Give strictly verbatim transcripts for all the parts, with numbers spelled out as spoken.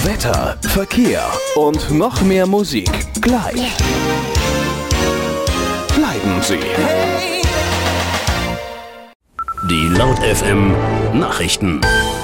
Wetter, Verkehr und noch mehr Musik gleich. Bleiben Sie. Die Laut F M Nachrichten.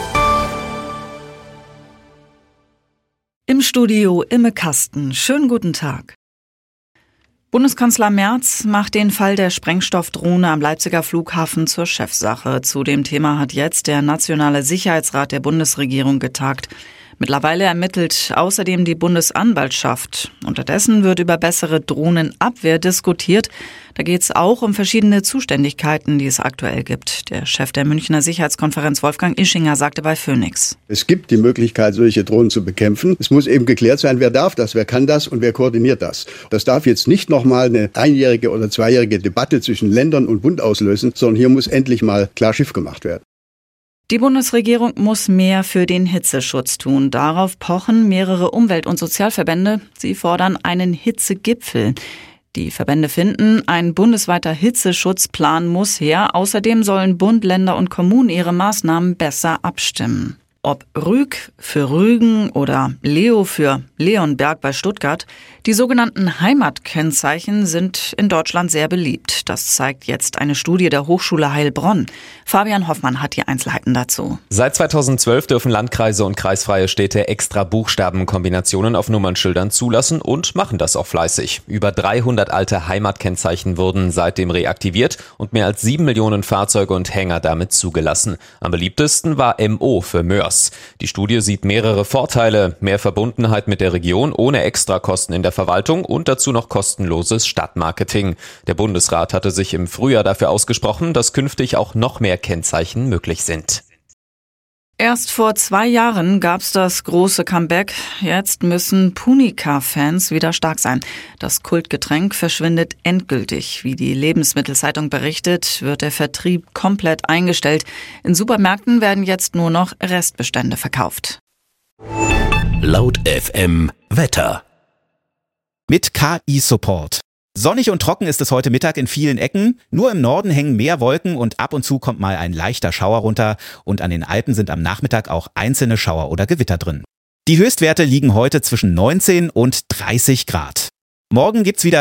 Im Studio Imme Kasten. Schönen guten Tag. Bundeskanzler Merz macht den Fall der Sprengstoffdrohne am Leipziger Flughafen zur Chefsache. Zu dem Thema hat jetzt der Nationale Sicherheitsrat der Bundesregierung getagt. Mittlerweile ermittelt außerdem die Bundesanwaltschaft. Unterdessen wird über bessere Drohnenabwehr diskutiert. Da geht es auch um verschiedene Zuständigkeiten, die es aktuell gibt. Der Chef der Münchner Sicherheitskonferenz, Wolfgang Ischinger, sagte bei Phoenix: Es gibt die Möglichkeit, solche Drohnen zu bekämpfen. Es muss eben geklärt sein, wer darf das, wer kann das und wer koordiniert das. Das darf jetzt nicht nochmal eine einjährige oder zweijährige Debatte zwischen Ländern und Bund auslösen, sondern hier muss endlich mal klar Schiff gemacht werden. Die Bundesregierung muss mehr für den Hitzeschutz tun. Darauf pochen mehrere Umwelt- und Sozialverbände. Sie fordern einen Hitzegipfel. Die Verbände finden, ein bundesweiter Hitzeschutzplan muss her. Außerdem sollen Bund, Länder und Kommunen ihre Maßnahmen besser abstimmen. Ob Rüg für Rügen oder Leo für Leonberg bei Stuttgart, die sogenannten Heimatkennzeichen sind in Deutschland sehr beliebt. Das zeigt jetzt eine Studie der Hochschule Heilbronn. Fabian Hoffmann hat die Einzelheiten dazu. Seit zweitausendzwölf dürfen Landkreise und kreisfreie Städte extra Buchstabenkombinationen auf Nummernschildern zulassen und machen das auch fleißig. Über dreihundert alte Heimatkennzeichen wurden seitdem reaktiviert und mehr als sieben Millionen Fahrzeuge und Hänger damit zugelassen. Am beliebtesten war M O für Mörs. Die Studie sieht mehrere Vorteile: mehr Verbundenheit mit der Region ohne Extrakosten in der Verwaltung und dazu noch kostenloses Stadtmarketing. Der Bundesrat hatte sich im Frühjahr dafür ausgesprochen, dass künftig auch noch mehr Kennzeichen möglich sind. Erst vor zwei Jahren gab's das große Comeback. Jetzt müssen Punica-Fans wieder stark sein. Das Kultgetränk verschwindet endgültig. Wie die Lebensmittelzeitung berichtet, wird der Vertrieb komplett eingestellt. In Supermärkten werden jetzt nur noch Restbestände verkauft. Laut F M Wetter. Mit K I-Support. Sonnig und trocken ist es heute Mittag in vielen Ecken. Nur im Norden hängen mehr Wolken und ab und zu kommt mal ein leichter Schauer runter. Und an den Alpen sind am Nachmittag auch einzelne Schauer oder Gewitter drin. Die Höchstwerte liegen heute zwischen neunzehn und dreißig Grad. Morgen gibt's wieder